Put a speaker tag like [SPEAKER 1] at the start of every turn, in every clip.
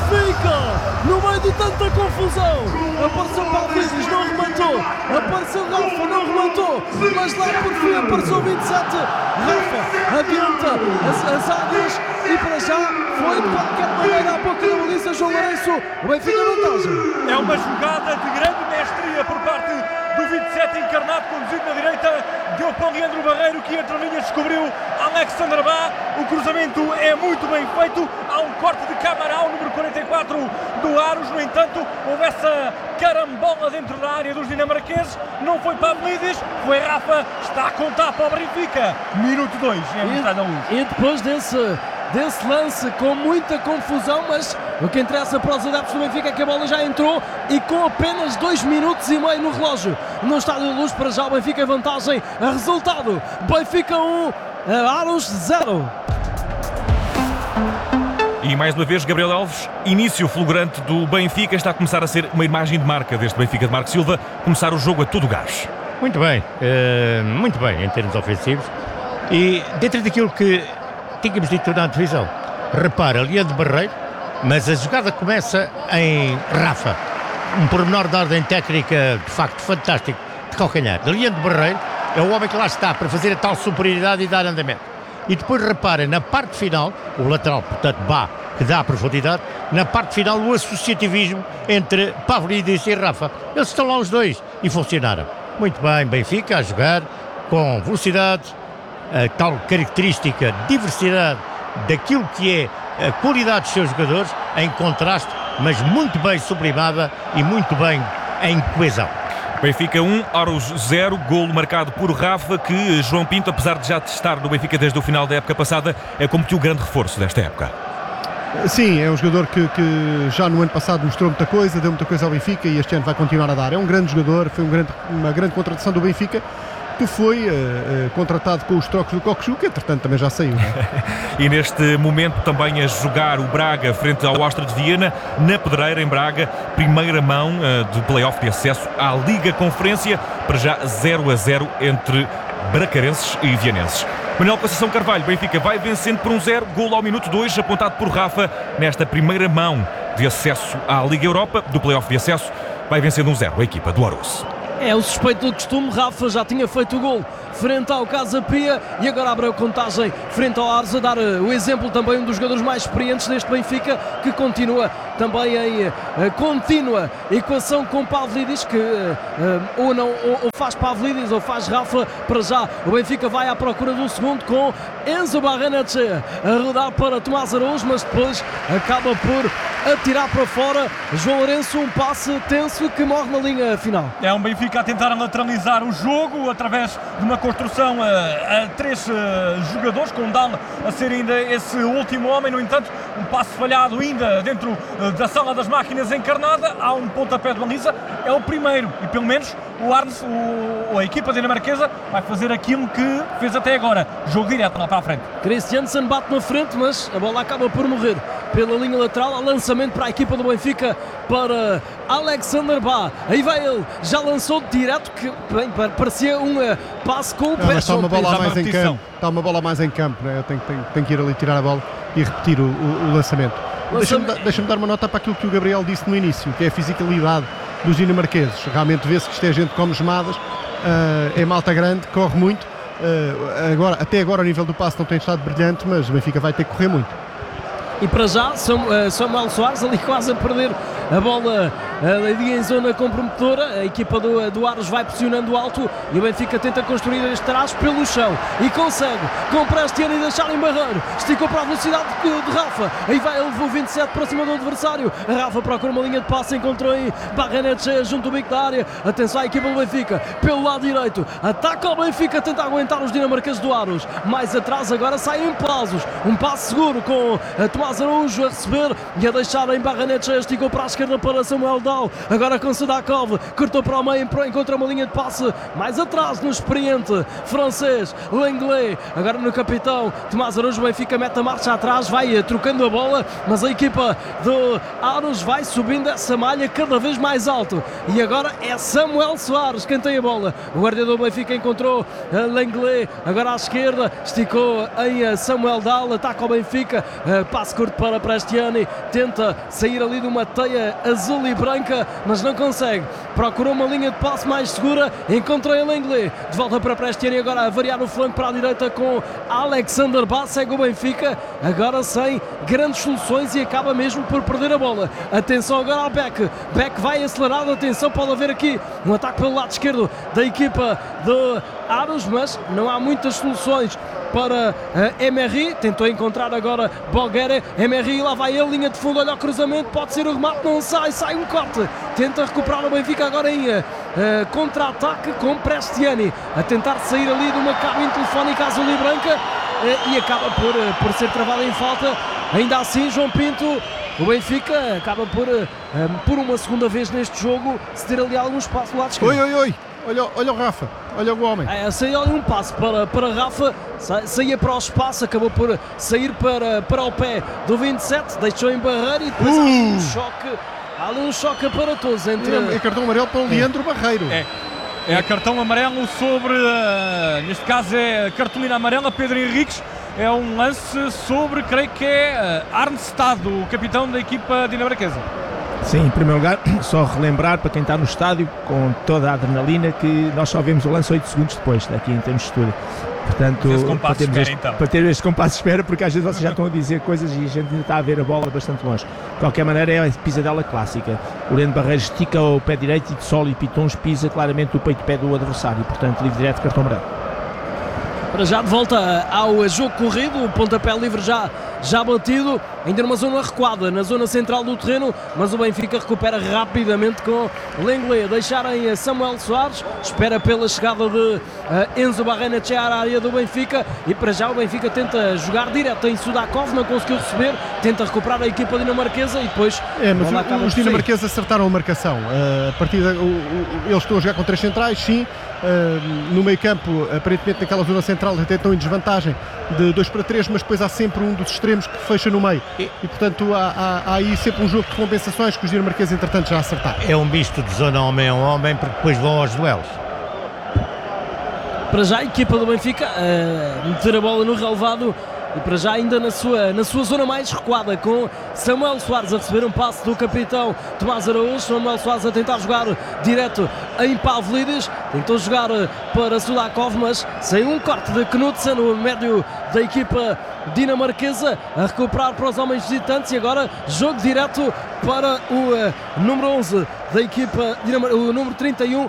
[SPEAKER 1] Benfica, no meio de tanta confusão, apareceu Pavlidis, não rematou, apareceu Rafa, não rematou, mas lá por fim apareceu 27, Rafa adianta as águias e para já foi de qualquer maneira à boca da baliza. João Lourenço, o Benfica vantagem.
[SPEAKER 2] É uma jogada de grande mestria por parte do 27 encarnado, conduzido na direita, deu para o Leandro Barreiro, que entre linhas descobriu Alexander Bá. O cruzamento é muito bem feito, há um corte de Camarão, número 44 do Aros. No entanto, houve essa carambola dentro da área dos dinamarqueses, não foi Pavlidis, foi Rafa, está a contar para o Benfica. Minuto 2,
[SPEAKER 1] e depois desse lance com muita confusão, mas o que interessa para os adeptos do Benfica é que a bola já entrou e com apenas 2 minutos e meio no relógio no Estádio da Luz. Para já o Benfica em vantagem. A resultado: Benfica 1, Aros 0.
[SPEAKER 3] E mais uma vez, Gabriel Alves, início fulgurante do Benfica, está a começar a ser uma imagem de marca deste Benfica de Marco Silva, começar o jogo a todo gás.
[SPEAKER 4] Muito bem em termos ofensivos e dentro daquilo que tínhamos dito na divisão. Repara, Leandro Barreiro, mas a jogada começa em Rafa, um pormenor de ordem técnica de facto fantástico, de calcanhar. Leandro Barreiro é o homem que lá está para fazer a tal superioridade e dar andamento. E depois repara, na parte final, o lateral, portanto, Bá, que dá a profundidade, na parte final o associativismo entre Pavlidis e Rafa. Eles estão lá os dois e funcionaram. Muito bem, Benfica a jogar com velocidade, a tal característica, diversidade daquilo que é a qualidade dos seus jogadores, em contraste, mas muito bem sublimada e muito bem em coesão.
[SPEAKER 3] Benfica 1, Aros 0, golo marcado por Rafa, que João Pinto, apesar de já estar no Benfica desde o final da época passada, é como que o grande reforço desta época.
[SPEAKER 5] Sim, é um jogador que já no ano passado mostrou muita coisa, deu muita coisa ao Benfica e este ano vai continuar a dar. É um grande jogador, foi uma grande contratação do Benfica, que foi contratado com os trocos do Cockchu, que entretanto também já saiu.
[SPEAKER 3] E neste momento também a jogar o Braga frente ao Áustria de Viena, na Pedreira, em Braga, primeira mão de play-off de acesso à Liga Conferência, para já 0-0 entre bracarenses e vienenses. Manuel Conceição Carvalho, Benfica vai vencendo por 1-0, golo ao minuto 2, apontado por Rafa, nesta primeira mão de acesso à Liga Europa, do play-off de acesso, vai vencendo 1-0 a equipa do Aroso.
[SPEAKER 1] É o suspeito do costume, Rafa já tinha feito o gol frente ao Casa Pia e agora abre a contagem frente ao Aros, a dar o exemplo também um dos jogadores mais experientes deste Benfica, que continua também em contínua equação com Pavlidis, que ou faz Pavlidis ou faz Rafa. Para já o Benfica vai à procura do segundo com Enzo Barrenetxea a rodar para Tomás Araújo, mas depois acaba por atirar para fora João Lourenço, um passe tenso que morre na linha final.
[SPEAKER 2] É um Benfica a tentar lateralizar o jogo através de uma construção a 3 jogadores, com Dal a ser ainda esse último homem. No entanto, um passe falhado ainda dentro da sala das máquinas encarnada. Há um pontapé de baliza, é o primeiro, e pelo menos o Arnes, a equipa dinamarquesa, vai fazer aquilo que fez até agora, jogo direto lá para a frente.
[SPEAKER 1] Christiansen bate na frente, mas a bola acaba por morrer pela linha lateral. Há lançamento para a equipa do Benfica, para Alexander Bá. Aí vai ele, já lançou direto, que bem, parecia um passe com o pé.
[SPEAKER 5] Está uma bola mais em campo, está uma bola mais em campo, né? Tem que ir ali tirar a bola e repetir o lançamento. Deixa-me dar uma nota para aquilo que o Gabriel disse no início, que é a fisicalidade dos dinamarqueses. Realmente vê-se que isto é gente com gemadas, é malta grande, corre muito. Até agora o nível do passe não tem estado brilhante, mas o Benfica vai ter que correr muito.
[SPEAKER 1] E para já Samuel Soares ali quase a perder a bola ali em zona comprometedora. A equipa do Aros vai pressionando alto e o Benfica tenta construir este trás pelo chão e consegue, com Prestiano e deixar em Barreiro, esticou para a velocidade de Rafa. Aí vai, ele levou 27 para cima do adversário. A Rafa procura uma linha de passe, encontrou em Barrenetxea junto ao bico da área. Atenção à equipa do Benfica pelo lado direito, ataca o Benfica, tenta aguentar os dinamarqueses do Aros. Mais atrás agora saem Plazos, um passe seguro com a Tomás Araújo a receber e a deixar em Barrenetxea, esticou para a esquerda para Samuel Dal, agora com Sudakov, cortou para o meio, encontra uma linha de passe mais atrás no experiente francês Lenglet, agora no capitão Tomás Araújo. O Benfica mete a marcha atrás, vai trocando a bola, mas a equipa do Aros vai subindo essa malha cada vez mais alto, e agora é Samuel Soares quem tem a bola. O guarda do Benfica encontrou Lenglet, agora à esquerda, esticou em Samuel Dal, ataca o Benfica, passe curto para Prestiani, tenta sair ali de uma teia azul e branca, mas não consegue, procurou uma linha de passe mais segura, encontrou em Lenglet, de volta para Prestiani, agora a variar o flanco para a direita com Alexander Bá, segue o Benfica, agora sem grandes soluções e acaba mesmo por perder a bola. Atenção agora ao Beck vai acelerado, atenção, pode haver aqui um ataque pelo lado esquerdo da equipa de Aros, mas não há muitas soluções para Emery, tentou encontrar agora Boguera, Emery, lá vai ele, linha de fundo, olha o cruzamento, pode ser o remate, não sai um corte, tenta recuperar o Benfica agora em contra-ataque com Prestiani, a tentar sair ali de uma cabine telefónica azul e branca, e acaba por ser travado em falta. Ainda assim, João Pinto, o Benfica acaba por uma segunda vez neste jogo ceder ali algum espaço do lado esquerdo.
[SPEAKER 5] Oi, olha o Rafa, olha o homem.
[SPEAKER 1] Saiu ali um passo para Rafa, saía para o espaço, acabou por sair para o pé do 27, deixou em barreira e depois há ali um choque aparatoso entre...
[SPEAKER 5] É cartão amarelo para o Leandro Barreiro.
[SPEAKER 2] É cartão amarelo sobre, neste caso é cartolina amarela, Pedro Henriques. É um lance sobre, creio que é Arnstad, o capitão da equipa dinamarquesa.
[SPEAKER 6] Sim, em primeiro lugar, só relembrar para quem está no estádio, com toda a adrenalina, que nós só vemos o lance 8 segundos depois, daqui em termos de estúdio. Portanto, para ter este compasso de espera, porque às vezes vocês já estão a dizer coisas e a gente ainda está a ver a bola bastante longe. De qualquer maneira, é a pisadela clássica. O Leandro Barreiro estica o pé direito e de Sol e Pitons pisa claramente o peito-pé do adversário. Portanto, livre direto, cartão amarelo.
[SPEAKER 1] Para já de volta ao jogo corrido, o pontapé livre já batido, ainda numa zona recuada, na zona central do terreno, mas o Benfica recupera rapidamente com Lenglet, deixarem Samuel Soares, espera pela chegada de Enzo Barrenetxea à área do Benfica, e para já o Benfica tenta jogar direto em Sudakov, não conseguiu receber, tenta recuperar a equipa dinamarquesa e depois...
[SPEAKER 5] mas os dinamarqueses acertaram a marcação, a partida, eles estão a jogar com 3 centrais, sim, no meio campo, aparentemente naquela zona central até estão em desvantagem de 2-3, mas depois há sempre um dos extremos que fecha no meio e portanto há aí sempre um jogo de compensações que os dinamarqueses entretanto já acertaram.
[SPEAKER 4] É um misto de zona homem a homem, porque depois vão aos duelos.
[SPEAKER 1] Para já a equipa do Benfica meter a bola no relevado, e para já ainda na sua zona mais recuada, com Samuel Soares a receber um passe do capitão Tomás Araújo. Samuel Soares a tentar jogar direto em Pavlidis, tentou jogar para Sudakov, mas sem um corte de Knudsen, no médio da equipa dinamarquesa, a recuperar para os homens visitantes, e agora jogo direto para o número 11 da equipa, o número 31,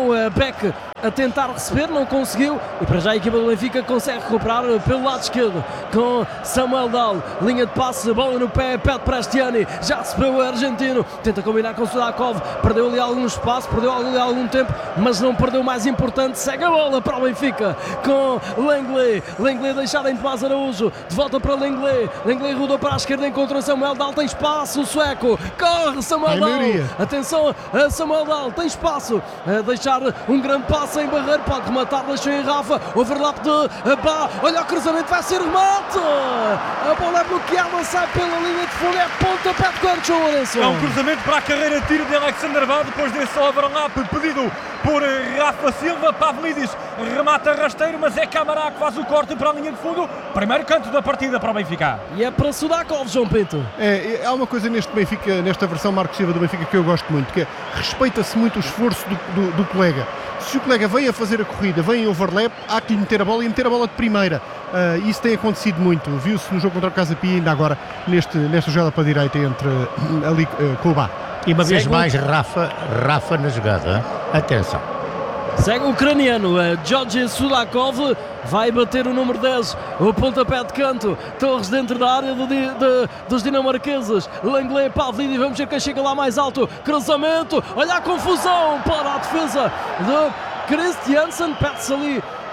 [SPEAKER 1] Beck, a tentar receber, não conseguiu, e para já a equipa do Benfica consegue recuperar pelo lado esquerdo com Samuel Dal, linha de passe, bola no pé, pede Prestiani, já recebeu o argentino, tenta combinar com Sudakov, perdeu ali algum espaço, perdeu ali algum tempo, mas não perdeu o mais importante, segue a bola para o Benfica com Lenglet deixado em Tomás Araújo, de volta para Lenglet rodou para a esquerda, encontra Samuel Dal, tem espaço, o sueco, corre Samuel Dal, atenção a Samuel Dal, tem espaço, a deixar um grande passo em barreiro, pode rematar, deixou em Rafa, overlap de Bá, olha o cruzamento, vai ser remate, a bola é bloqueada, sai pela linha de fundo, é pontapé de canto, João Lourenço.
[SPEAKER 2] É um cruzamento para a carreira de tiro de Alexander Bá, depois desse overlap pedido por Rafa Silva. Pavlidis remata rasteiro, mas é Camará que faz o corte para a linha de fundo, primeiro canto da partida para o Benfica.
[SPEAKER 1] E é para Sudakov, João Pinto.
[SPEAKER 5] Há uma coisa neste Benfica, nesta versão Marcos Silva do Benfica, que eu gosto muito, que é, respeita-se muito o esforço do colega. Se o colega vem a fazer a corrida, vem em overlap, há que lhe meter a bola e meter a bola de primeira. Isso tem acontecido muito, viu-se no jogo contra o Casa Pia, ainda agora nesta jogada para a direita entre ali com o Bá.
[SPEAKER 4] E uma vez mais Rafa na jogada, atenção.
[SPEAKER 1] Segue o ucraniano, Georgi Sudakov, vai bater o número 10, o pontapé de canto, Torres dentro da área dos dinamarqueses, Lenglet, Pavlidis, vamos ver quem chega lá mais alto, cruzamento, olha a confusão para a defesa de Christiansen, perde-se ali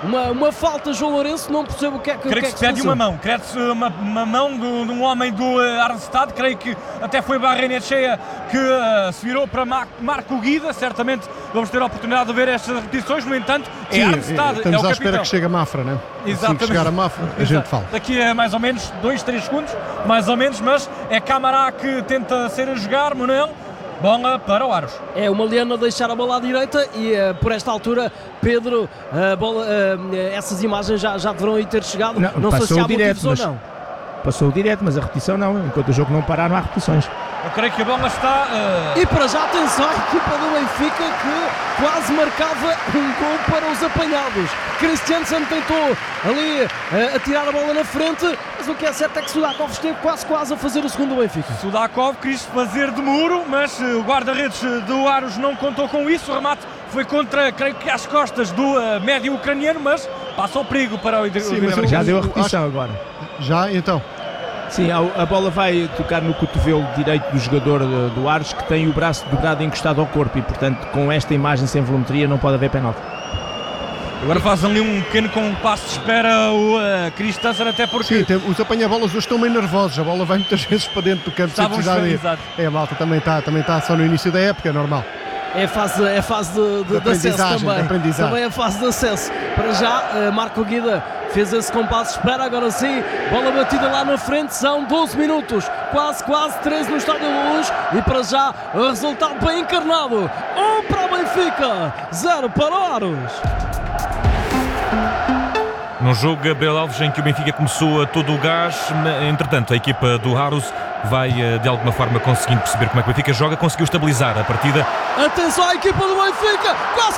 [SPEAKER 1] uma falta, João Lourenço, não percebo o que é que...
[SPEAKER 2] Creio que se pede uma mão, creio-se uma mão de um homem do Arnstad, creio que até foi Barrenechea que se virou para Marco Guida, certamente vamos ter a oportunidade de ver estas repetições, no entanto,
[SPEAKER 5] sim,
[SPEAKER 2] Arnstad,
[SPEAKER 5] estamos
[SPEAKER 2] é o
[SPEAKER 5] à espera
[SPEAKER 2] capitão.
[SPEAKER 5] que chegue a Mafra, né?
[SPEAKER 2] Exatamente.
[SPEAKER 5] Assim que chegar a Mafra, a gente fala.
[SPEAKER 2] Daqui a mais ou menos 2-3 segundos, mais ou menos, mas é Camará que tenta ser a jogar, Manuel. Bola para o Aros.
[SPEAKER 1] É uma Liana deixar a bola à direita e por esta altura, Pedro, essas imagens já deverão aí ter chegado. Não sei se há motivos ou não.
[SPEAKER 6] Passou direto, mas a repetição não. Enquanto o jogo não parar, não há repetições.
[SPEAKER 2] Eu creio que a bola está...
[SPEAKER 1] E para já, atenção, a equipa do Benfica que quase marcava um gol para os apanhados. Christiansen tentou ali atirar a bola na frente, mas o que é certo é que Sudakov esteve quase a fazer o segundo do Benfica.
[SPEAKER 2] Sudakov quis fazer de muro, mas o guarda-redes do Aros não contou com isso. O remate foi contra, creio que às costas do médio ucraniano, mas passa o perigo para o
[SPEAKER 6] Mas já deu a repetição agora.
[SPEAKER 5] Já, então?
[SPEAKER 6] Sim, a bola vai tocar no cotovelo direito do jogador do Aros, que tem o braço dobrado encostado ao corpo e, portanto, com esta imagem sem volumetria não pode haver penalti.
[SPEAKER 2] Agora faz ali um pequeno compasso de espera o Christensen, até porque...
[SPEAKER 5] Sim, os apanha-bolas hoje estão meio nervosos, a bola vai muitas vezes para dentro do campo. A malta também está só no início da época, é normal.
[SPEAKER 1] É fase de acesso também. Também é fase de acesso. Para já, Marco Guida fez esse compasso de espera, agora sim, bola batida lá na frente, são 12 minutos, quase 13 no Estádio da Luz, e para já o resultado bem encarnado, 1 para o Benfica, 0 para o Aros.
[SPEAKER 3] Num jogo, Gabriel Alves, em que o Benfica começou a todo o gás, entretanto a equipa do Aros vai de alguma forma conseguindo perceber como é que o Benfica joga, conseguiu estabilizar a partida.
[SPEAKER 1] Atenção à equipa do Benfica, quase!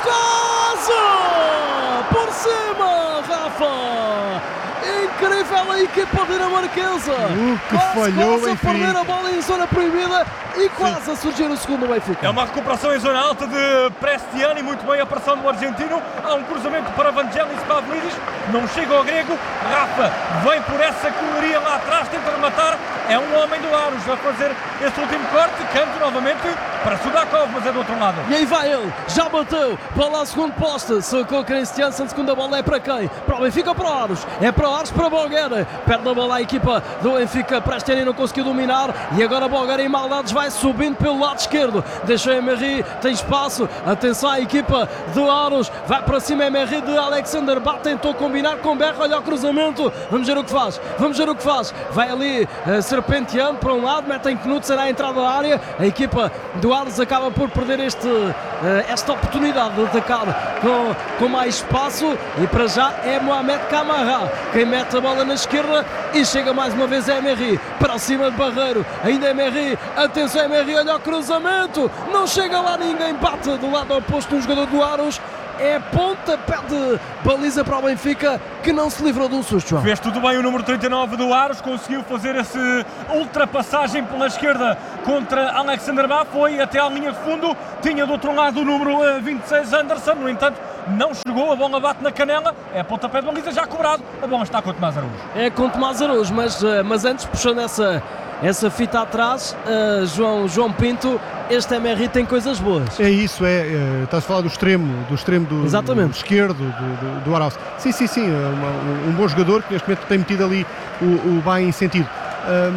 [SPEAKER 1] Por cima, Rafa! Incrível a equipa dinamarquesa! Quase a perder a bola em zona proibida e quase a surgir o segundo Benfica.
[SPEAKER 2] É uma recuperação em zona alta de Prestiani, muito bem a pressão do argentino. Há um cruzamento para Vangelis Pavlidis, não chega ao grego. Rafa vem por essa correria lá atrás, tenta rematar. É um homem do Aros a fazer esse último corte. Canto novamente para Sudakov, mas é do outro lado.
[SPEAKER 1] E aí vai ele, já bateu, bola ao segundo poste, socou Christiansen, segunda bola é para quem? Para o Benfica ou para o Aros? É para o Aros, para Bulgar. Perde a bola a equipa do Benfica, Prestiani não conseguiu dominar e agora Bulgar em maldades vai subindo pelo lado esquerdo. Deixou Emery, tem espaço, atenção à equipa do Aros, vai para cima Emery de Alexander Bat, tentou combinar com Berra, olha o cruzamento, vamos ver o que faz, vai ali serpenteando para um lado, mete em Knudsen à entrada da área, a equipa do Aros acaba por perder esta oportunidade de atacar com mais espaço e para já é Mohamed Camará quem mete a bola na esquerda e chega mais uma vez a Emery para cima de Barreiro, ainda Emery, atenção Emery, olha o cruzamento, não chega lá ninguém, bate do lado oposto um jogador do Aros. É pontapé de baliza para o Benfica que não se livrou de um susto, João.
[SPEAKER 2] Fez tudo bem o número 39 do Aros, conseguiu fazer essa ultrapassagem pela esquerda contra Alexander Bá, foi até à linha de fundo, tinha do outro lado o número 26 Anderson, no entanto não chegou, a bola bate na canela, é pontapé de baliza já cobrado, a bola está com o Tomás Araújo.
[SPEAKER 1] É com o Tomás Araújo, mas antes puxando essa fita atrás, João Pinto, este Emery tem coisas boas.
[SPEAKER 5] É isso, estás a falar do extremo do esquerdo do Aros. Sim, um bom jogador que neste momento tem metido ali o bem sentido.